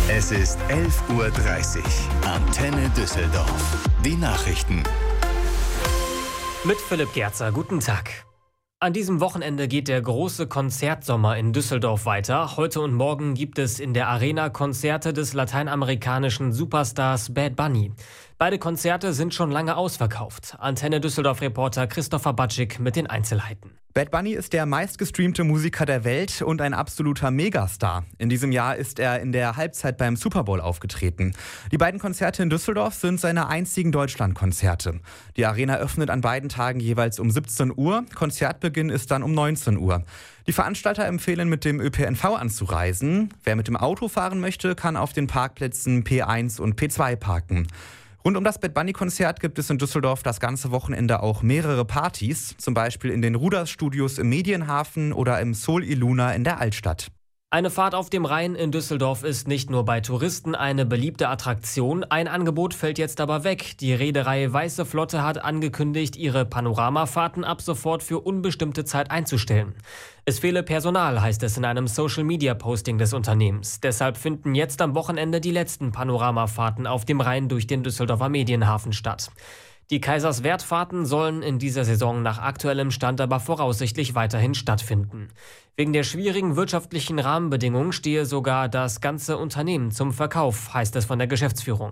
Es ist 11:30 Uhr. Antenne Düsseldorf. Die Nachrichten. Mit Philipp Gerzer, guten Tag. An diesem Wochenende geht der große Konzertsommer in Düsseldorf weiter. Heute und morgen gibt es in der Arena Konzerte des lateinamerikanischen Superstars Bad Bunny. Beide Konzerte sind schon lange ausverkauft. Antenne Düsseldorf-Reporter Christopher Batschik mit den Einzelheiten. Bad Bunny ist der meistgestreamte Musiker der Welt und ein absoluter Megastar. In diesem Jahr ist er in der Halbzeit beim Super Bowl aufgetreten. Die beiden Konzerte in Düsseldorf sind seine einzigen Deutschlandkonzerte. Die Arena öffnet an beiden Tagen jeweils um 17 Uhr. Konzertbeginn ist dann um 19 Uhr. Die Veranstalter empfehlen, mit dem ÖPNV anzureisen. Wer mit dem Auto fahren möchte, kann auf den Parkplätzen P1 und P2 parken. Rund um das Bad Bunny-Konzert gibt es in Düsseldorf das ganze Wochenende auch mehrere Partys, zum Beispiel in den Ruders-Studios im Medienhafen oder im Sol Iluna in der Altstadt. Eine Fahrt auf dem Rhein in Düsseldorf ist nicht nur bei Touristen eine beliebte Attraktion. Ein Angebot fällt jetzt aber weg. Die Reederei Weiße Flotte hat angekündigt, ihre Panoramafahrten ab sofort für unbestimmte Zeit einzustellen. Es fehle Personal, heißt es in einem Social-Media-Posting des Unternehmens. Deshalb finden jetzt am Wochenende die letzten Panoramafahrten auf dem Rhein durch den Düsseldorfer Medienhafen statt. Die Kaiserswerth-Fahrten sollen in dieser Saison nach aktuellem Stand aber voraussichtlich weiterhin stattfinden. Wegen der schwierigen wirtschaftlichen Rahmenbedingungen stehe sogar das ganze Unternehmen zum Verkauf, heißt es von der Geschäftsführung.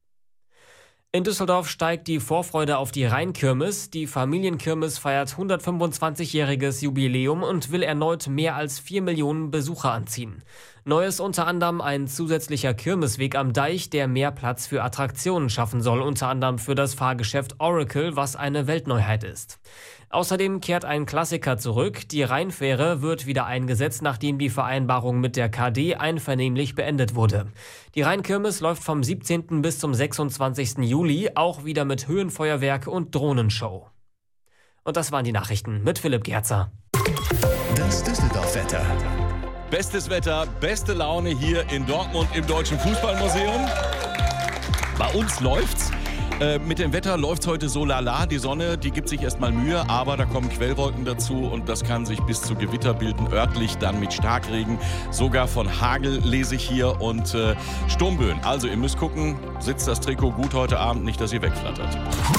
In Düsseldorf steigt die Vorfreude auf die Rheinkirmes. Die Familienkirmes feiert 125-jähriges Jubiläum und will erneut mehr als 4 Millionen Besucher anziehen. Neu ist unter anderem ein zusätzlicher Kirmesweg am Deich, der mehr Platz für Attraktionen schaffen soll, unter anderem für das Fahrgeschäft Oracle, was eine Weltneuheit ist. Außerdem kehrt ein Klassiker zurück. Die Rheinfähre wird wieder eingesetzt, nachdem die Vereinbarung mit der KD einvernehmlich beendet wurde. Die Rheinkirmes läuft vom 17. bis zum 26. Juli, auch wieder mit Höhenfeuerwerk und Drohnenshow. Und das waren die Nachrichten mit Philipp Gerzer. Das Düsseldorf-Wetter. Bestes Wetter, beste Laune hier in Dortmund im Deutschen Fußballmuseum. Bei uns läuft's. Mit dem Wetter läuft's heute so lala. Die Sonne, die gibt sich erstmal Mühe, aber da kommen Quellwolken dazu und das kann sich bis zu Gewitter bilden, örtlich dann mit Starkregen, sogar von Hagel lese ich hier und Sturmböen. Also ihr müsst gucken, sitzt das Trikot gut heute Abend, nicht, dass ihr wegflattert.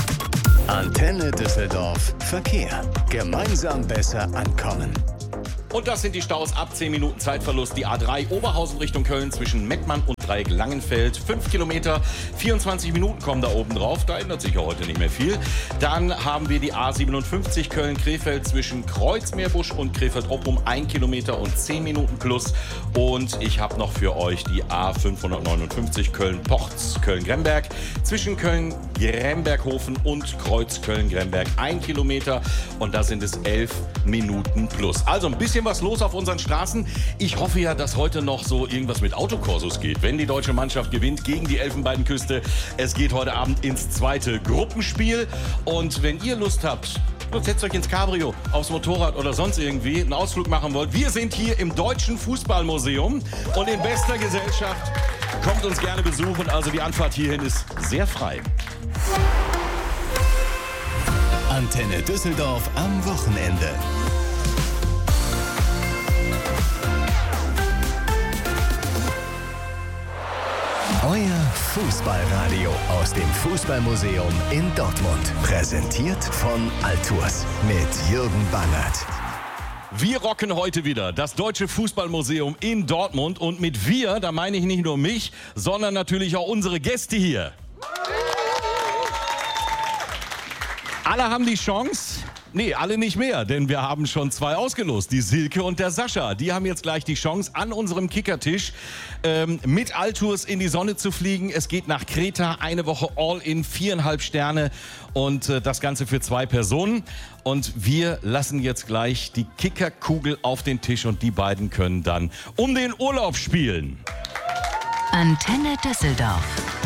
Antenne Düsseldorf Verkehr. Gemeinsam besser ankommen. Und das sind die Staus ab 10 Minuten Zeitverlust. Die A3 Oberhausen Richtung Köln zwischen Mettmann und Dreieck Langenfeld. 5 Kilometer, 24 Minuten kommen da oben drauf. Da ändert sich ja heute nicht mehr viel. Dann haben wir die A57 Köln-Krefeld zwischen Kreuzmeerbusch und Krefeld-Oppum. 1 Kilometer und 10 Minuten plus. Und ich habe noch für euch die A559 Köln-Pochz, Köln-Gremberg. Zwischen Köln-Gremberghofen und Kreuz Köln-Gremberg. 1 Kilometer und da sind es 11 Minuten plus. Also ein bisschen was los auf unseren Straßen. Ich hoffe ja, dass heute noch so irgendwas mit Autokorsos geht, wenn die deutsche Mannschaft gewinnt gegen die Elfenbeinküste. Es geht heute Abend ins zweite Gruppenspiel. Und wenn ihr Lust habt, setzt euch ins Cabrio, aufs Motorrad oder sonst irgendwie einen Ausflug machen wollt. Wir sind hier im Deutschen Fußballmuseum und in bester Gesellschaft. Kommt uns gerne besuchen. Also die Anfahrt hierhin ist sehr frei. Antenne Düsseldorf am Wochenende. Euer Fußballradio aus dem Fußballmuseum in Dortmund. Präsentiert von Altours mit Jürgen Bangert. Wir rocken heute wieder das Deutsche Fußballmuseum in Dortmund. Und mit wir, da meine ich nicht nur mich, sondern natürlich auch unsere Gäste hier. Alle haben die Chance. Nee, alle nicht mehr, denn wir haben schon 2 ausgelost, die Silke und der Sascha. Die haben jetzt gleich die Chance, an unserem Kickertisch mit Altours in die Sonne zu fliegen. Es geht nach Kreta, eine Woche All-in, 4,5 Sterne und das Ganze für 2 Personen. Und wir lassen jetzt gleich die Kickerkugel auf den Tisch und die beiden können dann um den Urlaub spielen. Antenne Düsseldorf.